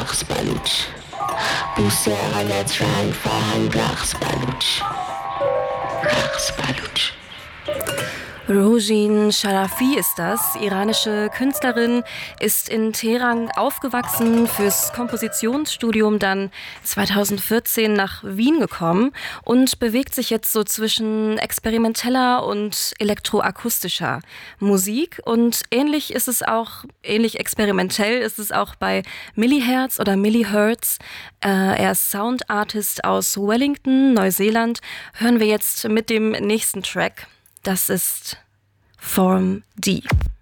Rachs Baluch. Pousser à la Trang Fahan Rachs Baluch. Rachs Baluch. Rojin Sharafi ist das, iranische Künstlerin, ist in Teheran aufgewachsen, fürs Kompositionsstudium dann 2014 nach Wien gekommen und bewegt sich jetzt so zwischen experimenteller und elektroakustischer Musik. Und ähnlich experimentell ist es auch bei Millihertz oder Millihertz. Er ist Sound Artist aus Wellington, Neuseeland. Hören wir jetzt mit dem nächsten Track. Das ist Form D.